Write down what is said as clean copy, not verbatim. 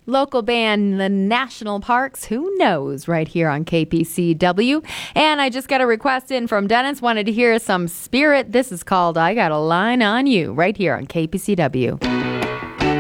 Local band, the National Parks, who knows, right here on KPCW. And I just got a request in from Dennis, wanted to hear some Spirit. This is called I Got a Line on You, right here on KPCW.